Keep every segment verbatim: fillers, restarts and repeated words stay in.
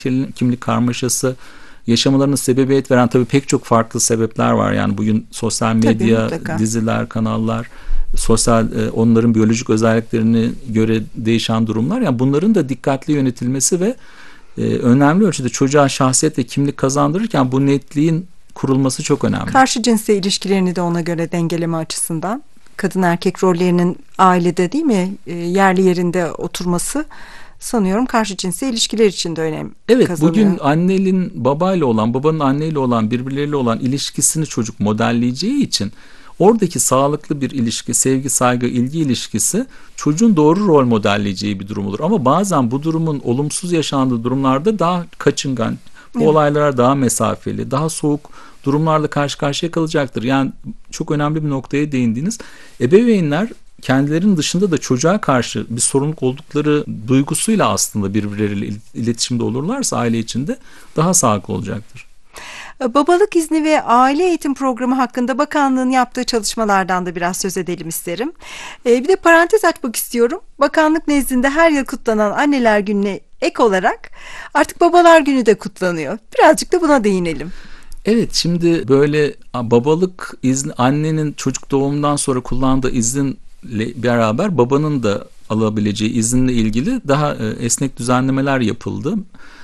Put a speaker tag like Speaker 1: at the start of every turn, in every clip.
Speaker 1: kimlik karmaşası yaşamalarına sebebiyet veren tabii pek çok farklı sebepler var. Yani bugün sosyal medya,
Speaker 2: tabii,
Speaker 1: diziler, kanallar, sosyal onların biyolojik özelliklerine göre değişen durumlar. Yani bunların da dikkatli yönetilmesi ve e, önemli ölçüde çocuğa şahsiyet ve kimlik kazandırırken bu netliğin kurulması çok önemli.
Speaker 2: Karşı cinsle ilişkilerini de ona göre dengeleme açısından kadın erkek rollerinin ailede değil mi e, yerli yerinde oturması sanıyorum karşı cinsle ilişkiler için de önem
Speaker 1: evet,
Speaker 2: kazanıyor.
Speaker 1: bugün annenin babayla olan, babanın anneyle olan, birbirleriyle olan ilişkisini çocuk modelleyeceği için oradaki sağlıklı bir ilişki, sevgi, saygı, ilgi ilişkisi çocuğun doğru rol modelleyeceği bir durum olur. Ama bazen bu durumun olumsuz yaşandığı durumlarda daha kaçıngan, bu evet. olaylara daha mesafeli, daha soğuk durumlarla karşı karşıya kalacaktır. Yani çok önemli bir noktaya değindiniz. Ebeveynler kendilerinin dışında da çocuğa karşı bir sorumluluk oldukları duygusuyla aslında birbirleriyle iletişimde olurlarsa aile içinde daha sağlıklı olacaktır.
Speaker 2: Babalık izni ve aile eğitim programı hakkında bakanlığın yaptığı çalışmalardan da biraz söz edelim isterim. Ee, bir de parantez açmak istiyorum. Bakanlık nezdinde her yıl kutlanan Anneler Günü'ne ek olarak artık Babalar Günü de kutlanıyor. Birazcık da buna değinelim.
Speaker 1: Evet, şimdi böyle babalık izni, annenin çocuk doğumundan sonra kullandığı izinle beraber babanın da alabileceği izinle ilgili daha esnek düzenlemeler yapıldı.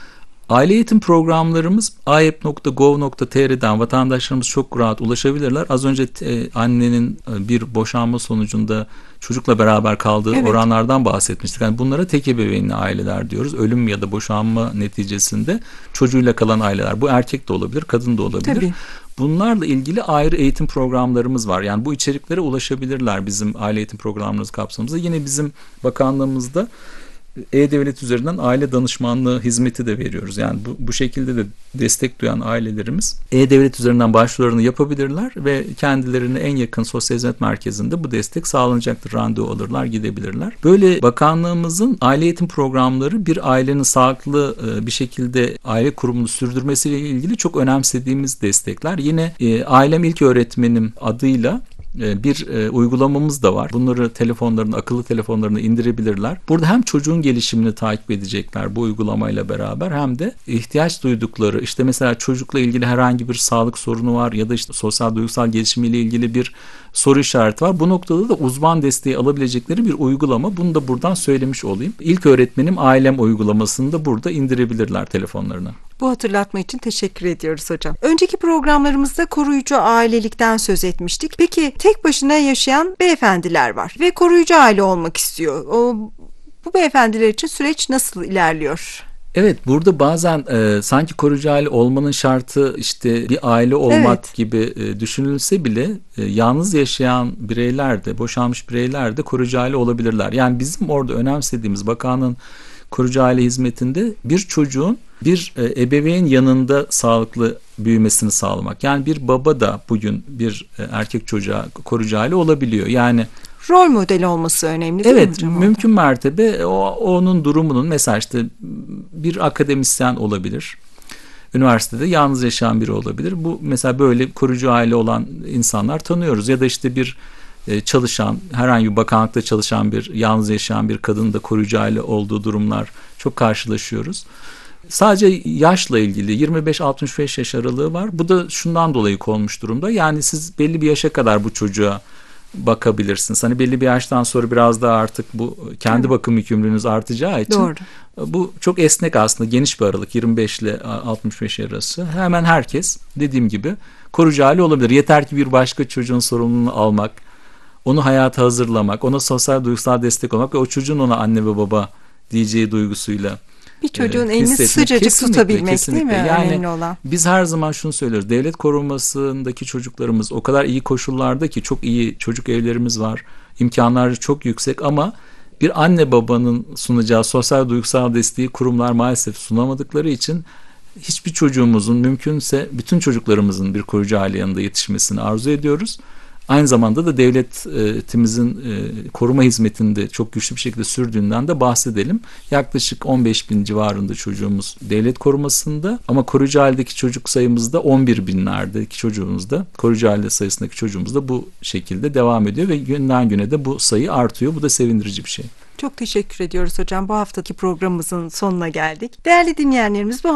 Speaker 1: Aile eğitim programlarımız a y e p nokta gov nokta t r'den vatandaşlarımız çok rahat ulaşabilirler. Az önce e, annenin bir boşanma sonucunda çocukla beraber kaldığı evet. oranlardan bahsetmiştik. Yani bunlara tek ebeveynli aileler diyoruz. Ölüm ya da boşanma neticesinde çocuğuyla kalan aileler. Bu erkek de olabilir, kadın da olabilir. Tabii. Bunlarla ilgili ayrı eğitim programlarımız var. Yani bu içeriklere ulaşabilirler bizim aile eğitim programlarımız kapsamımızda. Yine bizim bakanlığımızda E-Devlet üzerinden aile danışmanlığı hizmeti de veriyoruz. Yani bu, bu şekilde de destek duyan ailelerimiz E-Devlet üzerinden başvurularını yapabilirler ve kendilerine en yakın sosyal hizmet merkezinde bu destek sağlanacaktır. Randevu alırlar, gidebilirler. Böyle bakanlığımızın aile eğitim programları bir ailenin sağlıklı bir şekilde aile kurumunu sürdürmesiyle ilgili çok önemsediğimiz destekler. Yine e, Ailem İlk Öğretmenim adıyla bir e, uygulamamız da var. Bunları telefonlarını, akıllı telefonlarını indirebilirler. Burada hem çocuğun gelişimini takip edecekler bu uygulamayla beraber hem de ihtiyaç duydukları, işte mesela çocukla ilgili herhangi bir sağlık sorunu var ya da işte sosyal duygusal gelişimiyle ilgili bir soru işareti var. Bu noktada da uzman desteği alabilecekleri bir uygulama. Bunu da buradan söylemiş olayım. İlk Öğretmenim Ailem uygulamasını da burada indirebilirler telefonlarına.
Speaker 2: Bu hatırlatma için teşekkür ediyoruz hocam. Önceki programlarımızda koruyucu ailelikten söz etmiştik. Peki tek başına yaşayan beyefendiler var ve koruyucu aile olmak istiyor. O, bu beyefendiler için süreç nasıl ilerliyor?
Speaker 1: Evet, burada bazen e, sanki koruyucu aile olmanın şartı işte bir aile olmak evet. gibi e, düşünülse bile e, yalnız yaşayan bireyler de, boşanmış bireyler de koruyucu aile olabilirler. Yani bizim orada önemsediğimiz bakanlığın koruyucu aile hizmetinde bir çocuğun bir e, ebeveyn yanında sağlıklı büyümesini sağlamak. Yani bir baba da bugün bir e, erkek çocuğa koruyucu aile olabiliyor. Yani
Speaker 2: rol modeli olması önemli değil
Speaker 1: evet,
Speaker 2: mi hocam?
Speaker 1: Evet, mümkün mertebe o, onun durumunun mesela işte bir akademisyen olabilir. Üniversitede yalnız yaşayan biri olabilir. Bu mesela böyle koruyucu aile olan insanlar tanıyoruz. Ya da işte bir çalışan, herhangi bir bakanlıkta çalışan bir yalnız yaşayan bir kadının da koruyucu aile olduğu durumlar çok karşılaşıyoruz. Sadece yaşla ilgili yirmi beş altmış beş yaş aralığı var. Bu da şundan dolayı konmuş durumda. Yani siz belli bir yaşa kadar bu çocuğa bakabilirsiniz. Hani belli bir yaştan sonra biraz daha artık bu kendi bakım yükümlülüğünüz artacağı için
Speaker 2: doğru.
Speaker 1: Bu çok esnek aslında, geniş bir aralık, yirmi beş ile altmış beş arası. Hemen herkes dediğim gibi koruyucu aile olabilir. Yeter ki bir başka çocuğun sorumluluğunu almak, onu hayata hazırlamak, ona sosyal duygusal destek olmak ve o çocuğun ona anne ve baba diyeceği duygusuyla
Speaker 2: bir çocuğun
Speaker 1: e,
Speaker 2: elini
Speaker 1: hissetmek.
Speaker 2: sıcacık
Speaker 1: Kesinlikle,
Speaker 2: tutabilmek
Speaker 1: kesinlikle.
Speaker 2: değil mi?
Speaker 1: Yani
Speaker 2: önemli olan.
Speaker 1: Biz her zaman şunu söylüyoruz. Devlet korumasındaki çocuklarımız o kadar iyi koşullarda ki, çok iyi çocuk evlerimiz var. İmkanları çok yüksek ama bir anne babanın sunacağı sosyal duygusal desteği kurumlar maalesef sunamadıkları için hiçbir çocuğumuzun, mümkünse bütün çocuklarımızın bir koruyucu aile yanında yetişmesini arzu ediyoruz. Aynı zamanda da devletimizin koruma hizmetinde çok güçlü bir şekilde sürdüğünden de bahsedelim. Yaklaşık on beş bin civarında çocuğumuz devlet korumasında ama koruyucu ailedeki çocuk sayımız da on bir binlerdeki çocuğumuz da, koruyucu aile sayısındaki çocuğumuz da bu şekilde devam ediyor ve günden güne de bu sayı artıyor. Bu da sevindirici bir şey.
Speaker 2: Çok teşekkür ediyoruz hocam. Bu haftaki programımızın sonuna geldik. Değerli dinleyenlerimiz, bu